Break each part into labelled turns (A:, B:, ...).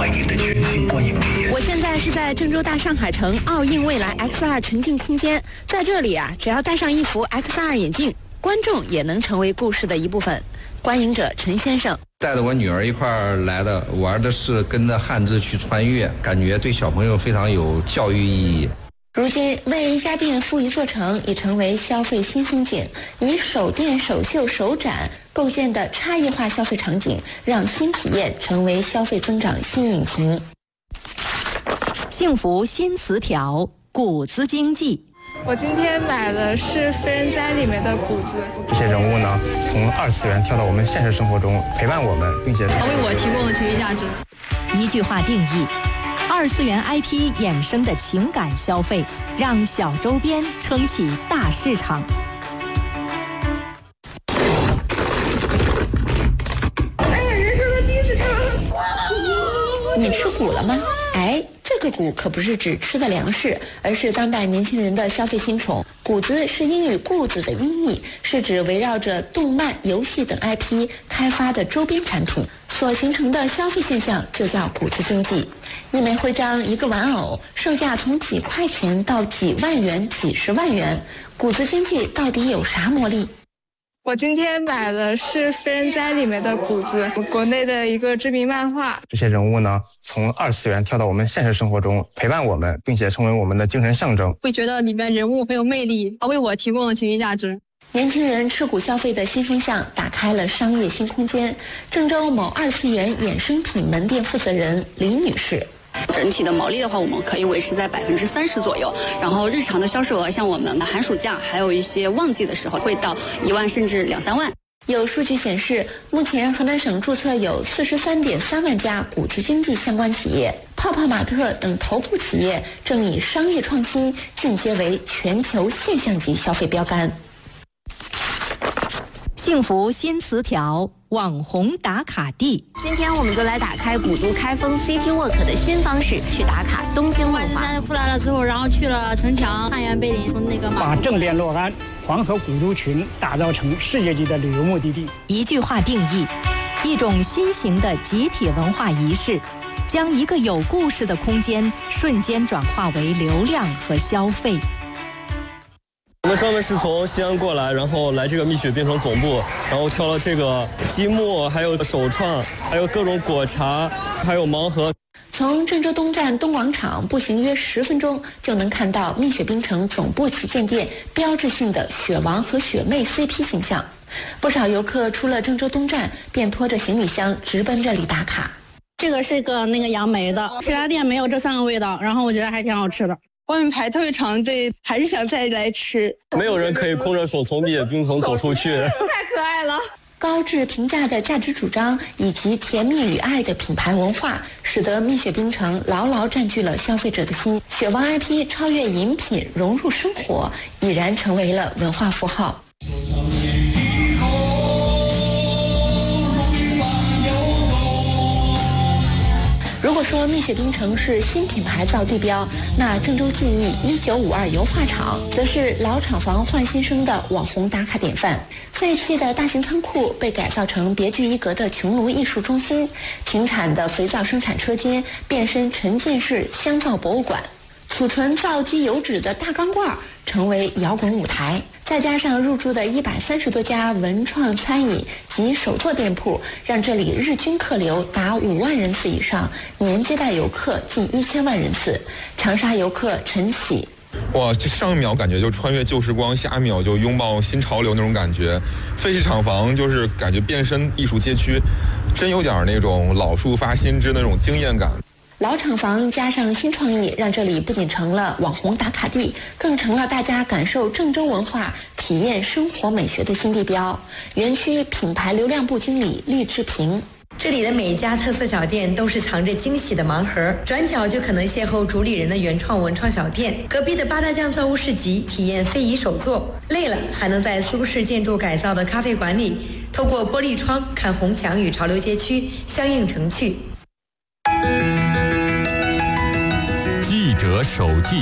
A: 欢迎的全新观影体验。
B: 我现在是在郑州大上海城奥映未来 XR 沉浸空间，在这里啊，只要戴上一副 XR 眼镜，观众也能成为故事的一部分。观影者陈先生
C: 带着我女儿一块儿来的，玩的是跟着汉字去穿越，感觉对小朋友非常有教育意义。
B: 如今，为一家店赋一座城已成为消费新风景。以手店、手秀、手展构建的差异化消费场景，让新体验成为消费增长新引擎。
D: 幸福新词条，谷子经济。
E: 我今天买的是《非人哉》里面的谷子。
F: 这些人物呢，从二次元跳到我们现实生活中，陪伴我们，并且为
E: 我提供了情绪价值。
D: 一句话定义：二次元 IP 衍生的情感消费，让小周边撑起大市场。
B: 哎呀，人生的第一次看到你吃谷了吗？哎，这个谷可不是指吃的粮食，而是当代年轻人的消费新宠。谷子是英语“good”的音译，是指围绕着动漫、游戏等 IP 开发的周边产品所形成的消费现象，就叫谷子经济。一枚徽章、一个玩偶，售价从几块钱到几万元、几十万元。谷子经济到底有啥魔力？
E: 我今天买的是《非人哉》里面的谷子，国内的一个知名漫画。
F: 这些人物呢，从二次元跳到我们现实生活中，陪伴我们，并且成为我们的精神象征。
E: 会觉得里面人物很有魅力，为我提供了情绪价值。
B: 年轻人吃谷消费的新风向打开了商业新空间。郑州某二次元衍生品门店负责人李女士。
G: 整体的毛利的话，我们可以维持在30%左右。然后日常的销售额，像我们寒暑假还有一些旺季的时候，会到1万甚至2-3万。
B: 有数据显示，目前河南省注册有43.3万家谷子经济相关企业，泡泡玛特等头部企业正以商业创新进阶为全球现象级消费标杆。
D: 幸福新词条，网红打卡地。
H: 今天我们就来打开古都开封 City Walk 的新方式，去打卡东京文化。
I: 山出来了之后，然后去了城墙、汉源碑林，从那个
J: 把正殿洛安、黄河古都群打造成世界级的旅游目的地。
D: 一句话定义：一种新型的集体文化仪式，将一个有故事的空间瞬间转化为流量和消费。
K: 我们专门是从西安过来，然后来这个蜜雪冰城总部，然后挑了这个积木，还有手串，还有各种果茶，还有盲盒。
B: 从郑州东站东广场步行约10分钟，就能看到蜜雪冰城总部旗舰店标志性的雪王和雪妹 CP 形象。不少游客出了郑州东站，便拖着行李箱直奔这里打卡。
I: 这个是个那个杨梅的，其他店没有这3个味道，然后我觉得还挺好吃的。
L: 外面排特别长队，还是想再来吃。
K: 没有人可以空着手从蜜雪冰城走出去。
E: 太可爱了。
B: 高质评价的价值主张以及甜蜜与爱的品牌文化，使得蜜雪冰城牢牢占据了消费者的心。雪王 IP 超越饮品，融入生活，已然成为了文化符号。如果说蜜雪冰城是新品牌造地标，那郑州记忆1952油画厂则是老厂房换新生的网红打卡典范。废弃的大型仓库被改造成别具一格的穹庐艺术中心，停产的肥皂生产车间变身沉浸式香皂博物馆，储存皂基油脂的大钢罐成为摇滚舞台，再加上入驻的130多家文创餐饮及手作店铺，让这里日均客流达5万人次以上，年接待游客近1000万人次。长沙游客陈喜：
M: 哇，这上一秒感觉就穿越旧时光，下一秒就拥抱新潮流那种感觉。废弃厂房就是感觉变身艺术街区，真有点那种老树发新枝那种惊艳感。
B: 老厂房加上新创意，让这里不仅成了网红打卡地，更成了大家感受郑州文化、体验生活美学的新地标。园区品牌流量部经理厉志平：
N: 这里的每一家特色小店都是藏着惊喜的盲盒，转角就可能邂逅主理人的原创文创小店，隔壁的八大酱造物市集体验非遗手作，累了还能在苏式建筑改造的咖啡馆里，透过玻璃窗看红墙与潮流街区相映成趣。
O: 记者手记。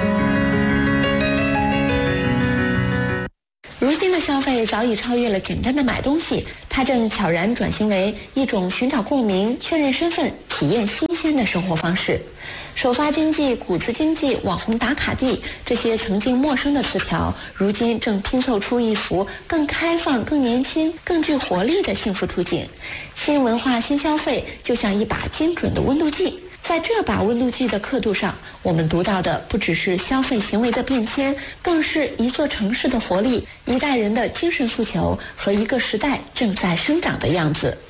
B: 如今的消费早已超越了简单的买东西，它正悄然转型为一种寻找共鸣、确认身份、体验新鲜的生活方式。首发经济、谷子经济、网红打卡地，这些曾经陌生的词条，如今正拼凑出一幅更开放、更年轻、更具活力的幸福图景。新文化、新消费就像一把精准的温度计，在这把温度计的刻度上，我们读到的不只是消费行为的变迁，更是一座城市的活力、一代人的精神诉求和一个时代正在生长的样子。